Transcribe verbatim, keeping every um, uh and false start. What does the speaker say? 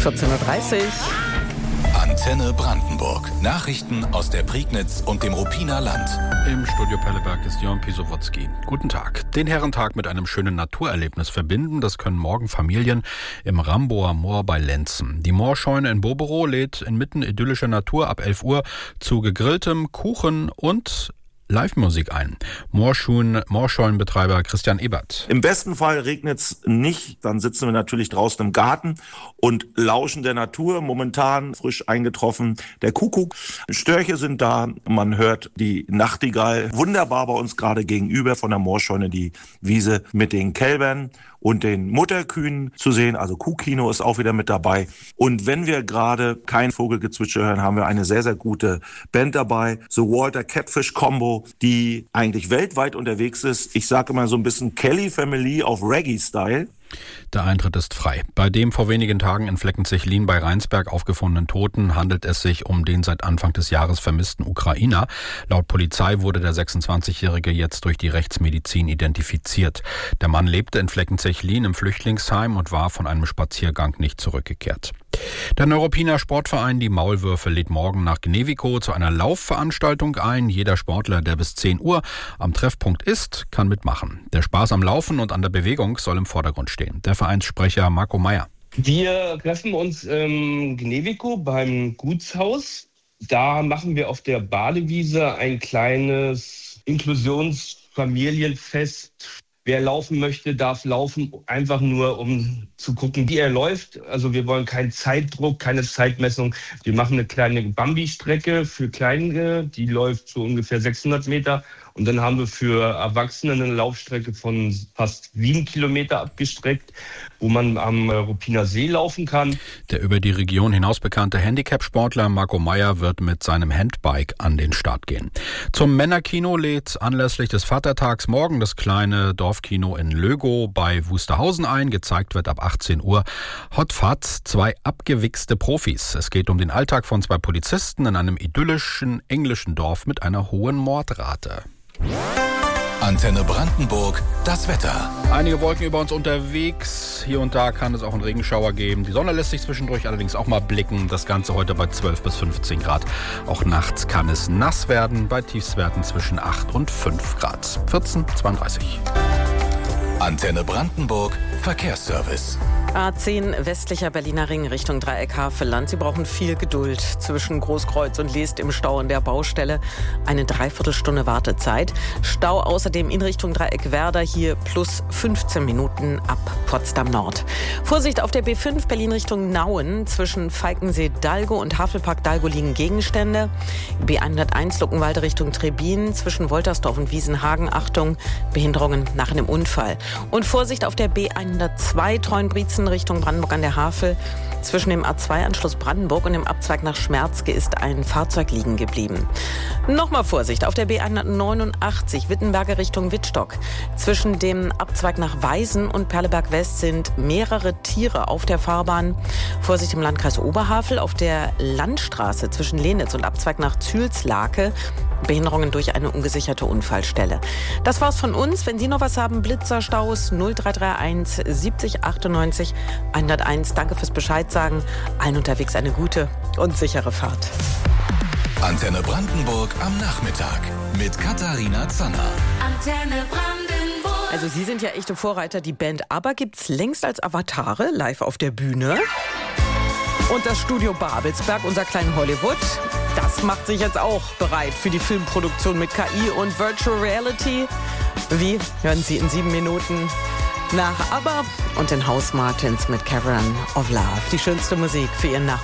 vierzehn Uhr dreißig. Antenne Brandenburg. Nachrichten aus der Prignitz und dem Ruppiner Land. Im Studio Perleberg ist Jörn Pisowotzki. Guten Tag. Den Herrentag mit einem schönen Naturerlebnis verbinden, das können morgen Familien im Ramboer Moor bei Lenzen. Die Moorscheune in Boberow lädt inmitten idyllischer Natur ab elf Uhr zu gegrilltem Kuchen und Live-Musik ein. Moorschuhen, Moorscheunenbetreiber Christian Ebert. Im besten Fall regnet es nicht, dann sitzen wir natürlich draußen im Garten und lauschen der Natur. Momentan frisch eingetroffen der Kuckuck. Störche sind da, man hört die Nachtigall. Wunderbar bei uns gerade gegenüber von der Moorscheune die Wiese mit den Kälbern und den Mutterkühen zu sehen. Also Kuhkino ist auch wieder mit dabei. Und wenn wir gerade kein Vogelgezwitscher hören, haben wir eine sehr, sehr gute Band dabei. The Walter Catfish Combo, die eigentlich weltweit unterwegs ist. Ich sage immer so ein bisschen Kelly Family auf Reggae-Style. Der Eintritt ist frei. Bei dem vor wenigen Tagen in Fleckenzechlin bei Rheinsberg aufgefundenen Toten handelt es sich um den seit Anfang des Jahres vermissten Ukrainer. Laut Polizei wurde der sechsundzwanzigjährige jetzt durch die Rechtsmedizin identifiziert. Der Mann lebte in Fleckenzechlin im Flüchtlingsheim und war von einem Spaziergang nicht zurückgekehrt. Der Neuruppiner Sportverein Die Maulwürfe lädt morgen nach Gnewikow zu einer Laufveranstaltung ein. Jeder Sportler, der bis zehn Uhr am Treffpunkt ist, kann mitmachen. Der Spaß am Laufen und an der Bewegung soll im Vordergrund stehen. Der Vereinssprecher Marco Meyer. Wir treffen uns in Gnewikow beim Gutshaus. Da machen wir auf der Badewiese ein kleines Inklusionsfamilienfest. Wer laufen möchte, darf laufen, einfach nur um zu gucken, wie er läuft. Also wir wollen keinen Zeitdruck, keine Zeitmessung. Wir machen eine kleine Bambi-Strecke für Kleine, die läuft so ungefähr sechshundert Meter. Und dann haben wir für Erwachsene eine Laufstrecke von fast sieben Kilometer abgestreckt, wo man am Ruppiner See laufen kann. Der über die Region hinaus bekannte Handicap-Sportler Marco Meyer wird mit seinem Handbike an den Start gehen. Zum Männerkino lädt anlässlich des Vatertags morgen das kleine Dorfkino in Lögow bei Wusterhausen ein. Gezeigt wird ab achtzehn Uhr Hot Fuzz, zwei abgewichste Profis. Es geht um den Alltag von zwei Polizisten in einem idyllischen englischen Dorf mit einer hohen Mordrate. Antenne Brandenburg, das Wetter. Einige Wolken über uns unterwegs. Hier und da kann es auch einen Regenschauer geben. Die Sonne lässt sich zwischendurch allerdings auch mal blicken. Das Ganze heute bei zwölf bis fünfzehn Grad. Auch nachts kann es nass werden, bei Tiefstwerten zwischen acht und fünf Grad. vierzehn Uhr zweiunddreißig. Antenne Brandenburg, Verkehrsservice. A zehn westlicher Berliner Ring Richtung Dreieck-Havelland. Sie brauchen viel Geduld zwischen Großkreuz und Leest im Stau an der Baustelle. Eine Dreiviertelstunde Wartezeit. Stau außerdem in Richtung Dreieck-Werder, hier plus fünfzehn Minuten ab Potsdam Nord. Vorsicht auf der B fünf Berlin Richtung Nauen. Zwischen Falkensee-Dalgo und Havelpark-Dalgo liegen Gegenstände. B hunderteins Luckenwalde Richtung Trebin. Zwischen Woltersdorf und Wiesenhagen. Achtung, Behinderungen nach einem Unfall. Und Vorsicht auf der B hundertzwei Treuenbrietzen Richtung Brandenburg an der Havel. Zwischen dem A zwei Anschluss Brandenburg und dem Abzweig nach Schmerzke ist ein Fahrzeug liegen geblieben. Nochmal Vorsicht auf der B hundertneunundachtzig Wittenberger Richtung Wittstock. Zwischen dem Abzweig nach Weisen und Perleberg West sind mehrere Tiere auf der Fahrbahn. Vorsicht im Landkreis Oberhavel auf der Landstraße zwischen Lenitz und Abzweig nach Zülslake. Behinderungen durch eine ungesicherte Unfallstelle. Das war's von uns. Wenn Sie noch was haben, Blitzerstaus null drei drei eins siebzig achtundneunzig hunderteins. Danke fürs Bescheid sagen. Allen unterwegs eine gute und sichere Fahrt. Antenne Brandenburg am Nachmittag mit Katharina Zanner. Antenne Brandenburg. Also Sie sind ja echte Vorreiter. Die Band ABBA gibt's längst als Avatare live auf der Bühne. Und das Studio Babelsberg, unser kleinen Hollywood, das macht sich jetzt auch bereit für die Filmproduktion mit K I und Virtual Reality. Wie? Hören Sie in sieben Minuten nach ABBA und den House Martins mit Cavern of Love. Die schönste Musik für Ihren Nachmittag.